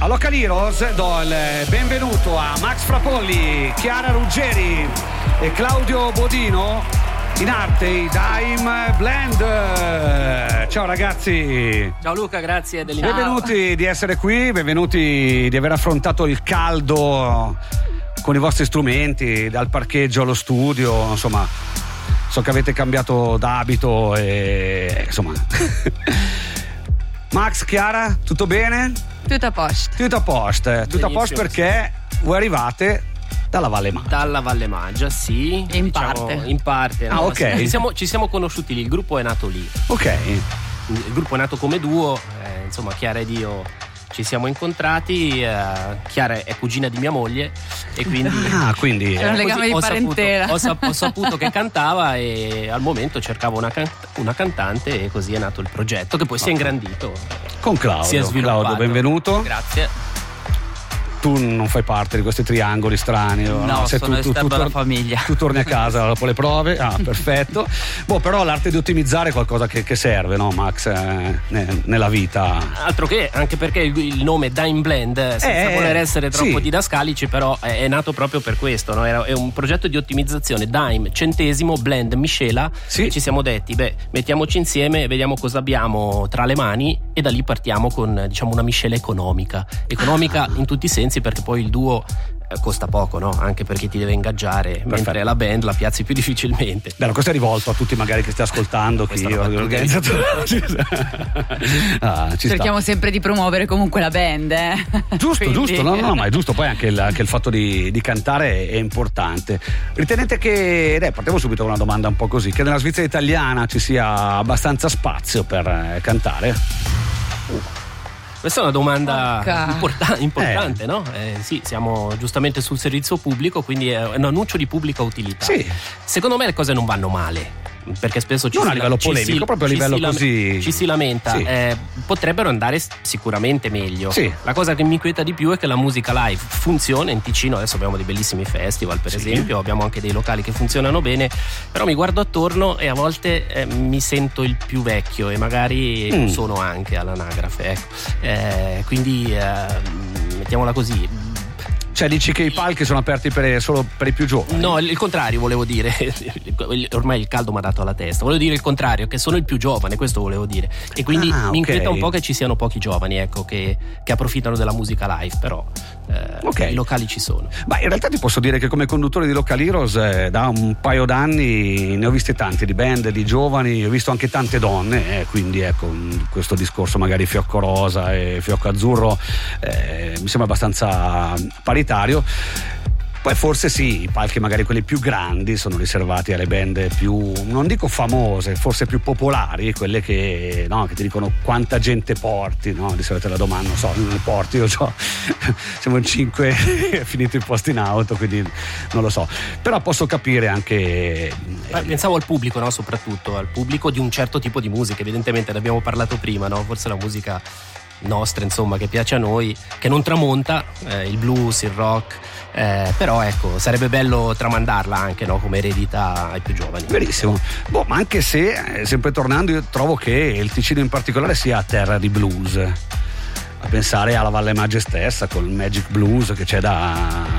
A Local Heroes do il benvenuto a Max Frapolli, Chiara Ruggeri e Claudio Bodino, in arte i Dime Blend. Ciao ragazzi. Ciao Luca, grazie dell'invito. Benvenuti di essere qui, benvenuti di aver affrontato il caldo con i vostri strumenti, dal parcheggio allo studio, insomma. So che avete cambiato d'abito e insomma. Max, Chiara, tutto bene? Tutto a posto. Tutto a posto. Tutto a posto perché voi arrivate dalla Valle Maggia. Dalla Valle Maggia, sì. In parte. In parte. Ah, no? ok. Ci siamo conosciuti lì, il gruppo è nato lì. Ok. Il gruppo è nato come duo, insomma Chiara ed io ci siamo incontrati, Chiara è cugina di mia moglie e quindi c'è un legame di parentela. Ho saputo che cantava e al momento cercavo una cantante e così è nato il progetto che poi si è ingrandito. Con Claudio. Si è sviluppato. Claudio, benvenuto. Grazie. Tu non fai parte di questi triangoli strani? No, sono esterno dalla famiglia. Tu torni a casa dopo le prove? Ah, perfetto. Però l'arte di ottimizzare è qualcosa che serve, no Max, nella vita. Altro che, anche perché il nome Dime Blend, senza voler essere troppo didascalici, però è nato proprio per questo, no? È un progetto di ottimizzazione, Dime, centesimo, Blend, miscela, e ci siamo detti, mettiamoci insieme, vediamo cosa abbiamo tra le mani e da lì partiamo con, diciamo, una miscela economica in tutti i sensi, perché poi il duo costa poco, no? Anche perché ti deve ingaggiare, mentre la band la piazzi più difficilmente. Bello, questo è rivolto a tutti magari che stai ascoltando, chi organizzatore. Cerchiamo sempre di promuovere comunque la band, Giusto, no, ma è giusto, poi anche il fatto di cantare è importante. Ritenete che, partiamo subito con una domanda un po' così, che nella Svizzera italiana ci sia abbastanza spazio per cantare? Questa è una domanda importante, no? Sì, siamo giustamente sul servizio pubblico, quindi è un annuncio di pubblica utilità. Sì. Secondo me le cose non vanno male, perché spesso non a livello polemico, proprio a livello così ci si lamenta. Potrebbero andare sicuramente meglio. Sì. La cosa che mi inquieta di più è che la musica live funziona in Ticino. Adesso abbiamo dei bellissimi festival, per esempio, abbiamo anche dei locali che funzionano bene, però mi guardo attorno e a volte mi sento il più vecchio e magari sono anche all'anagrafe, ecco. Quindi mettiamola così. Cioè dici che i palchi sono aperti solo per i più giovani? No, il contrario volevo dire. Ormai il caldo mi ha dato alla testa. Volevo dire il contrario, che sono il più giovane, questo volevo dire. E quindi mi inquieta un po' che ci siano pochi giovani, ecco, che approfittano della musica live, però i locali ci sono. Ma in realtà ti posso dire che come conduttore di Local Heroes da un paio d'anni ne ho viste tanti di band, di giovani, ho visto anche tante donne, quindi ecco, questo discorso magari fiocco rosa e fiocco azzurro mi sembra abbastanza paritario. Poi forse i palchi magari quelli più grandi sono riservati alle band più, non dico famose, forse più popolari, quelle che ti dicono quanta gente porti, no? Di solito la domanda, non so, non porti, io so, siamo in 5 finito il posto in auto, quindi non lo so, però posso capire anche pensavo al pubblico, no? Soprattutto al pubblico di un certo tipo di musica, evidentemente ne abbiamo parlato prima, no? Forse la musica nostra, insomma, che piace a noi, che non tramonta, il blues, il rock, però ecco, sarebbe bello tramandarla anche, no? Come eredità ai più giovani. Verissimo. Ma anche se, sempre tornando, io trovo che il Ticino in particolare sia terra di blues, a pensare alla Valle Maggia stessa, con il Magic Blues che c'è da